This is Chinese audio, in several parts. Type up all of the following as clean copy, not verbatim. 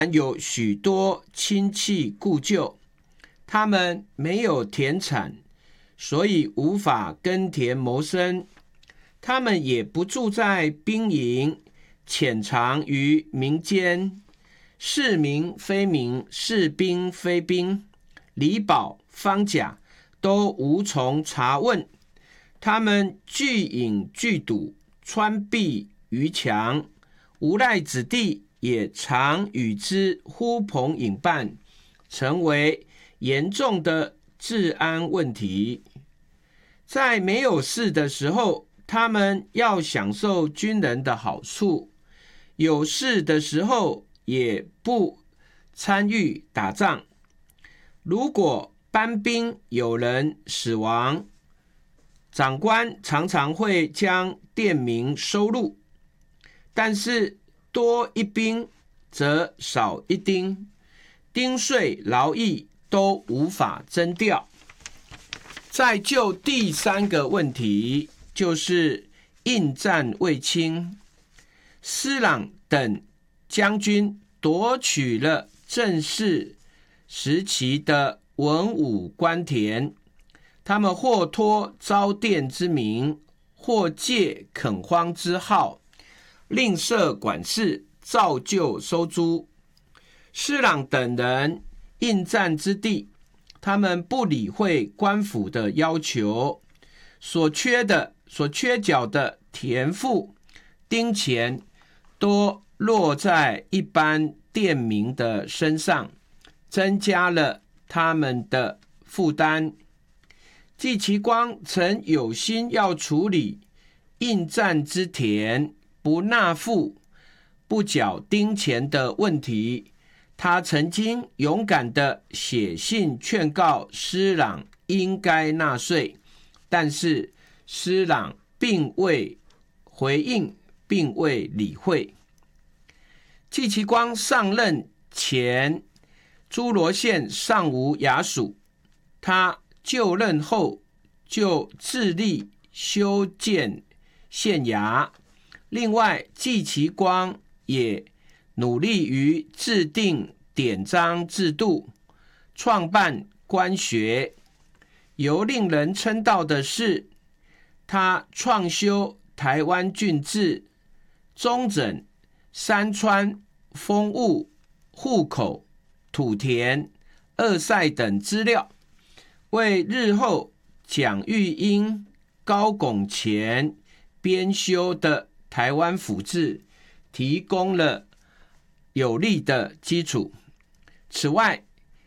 有许多亲戚故旧，他们没有田产，所以无法耕田谋生。他们也不住在兵营，潜藏于民间，是民非民，是兵非兵，李宝、方甲都无从查问。他们聚饮聚赌，穿壁于墙，无赖子弟也常与之呼朋引伴，成为严重的治安问题。在没有事的时候，他们要享受军人的好处，有事的时候也不参与打仗。如果班兵有人死亡，长官常常会将店名收入，但是多一兵则少一丁，丁税劳役都无法征调。再就第三个问题，就是应战卫青，施琅等将军夺取了正式时期的文武官田，他们或托招佃之名，或借垦荒之号，吝啬管事，照旧收租。施琅等人应战之地，他们不理会官府的要求，所缺缴的田赋、丁钱都落在一般佃民的身上，增加了他们的负担。季其光曾有心要处理应战之田不纳赋、不缴丁钱的问题，他曾经勇敢地写信劝告施琅应该纳税，但是施琅并未回应，并未理会。季其光上任前，诸罗县尚无衙署，他就任后就致力修建县衙。另外，季其光也努力于制定典章制度，创办官学。尤令人称道的是，他创修台湾郡志、中整、山川、风物、户口、土田、二塞等资料，为日后蒋玉英、高拱乾编修的台湾府志提供了有力的基础。此外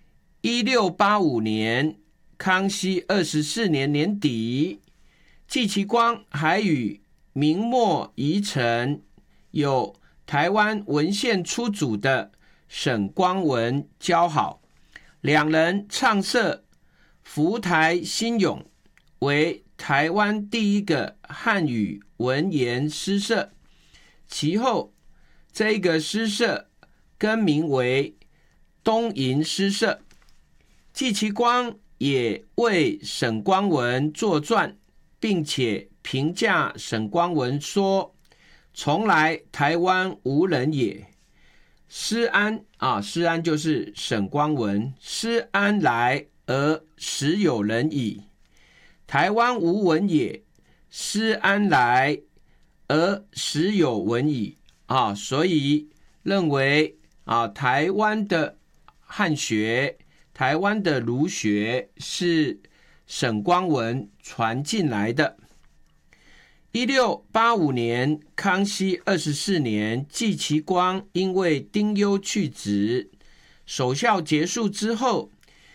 ，1685年康熙24年年底，季其光还与明末遗臣有台湾文献出主的沈光文交好，两人创设福台新咏，为台湾第一个汉语文言诗社。其后这个诗社更名为东瀛诗社。季其光也为沈光文作传，并且评价沈光文说：从来台湾无人也，施安就是沈光文，施安来而实有人矣。台湾无文也，施安来而实有文矣。所以认为台湾的汉学、台湾的儒学是沈光文传进来的。1685年康熙24年，季其光因为丁忧去职，守孝结束之后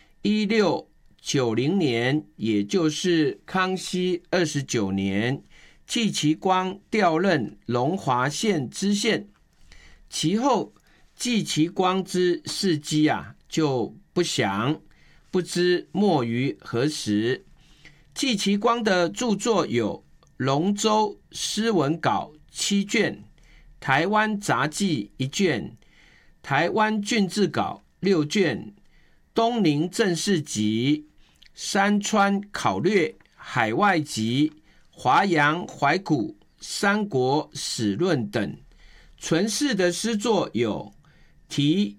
，1690年，也就是康熙29年，季其光调任龙华县知县。其后季其光之事迹就不详，不知没于何时。季其光的著作有龙舟诗文稿7卷，台湾杂记1卷，台湾郡志稿6卷，东宁正事集、山川考略、海外集、华阳怀古、三国史论等。存世的诗作有题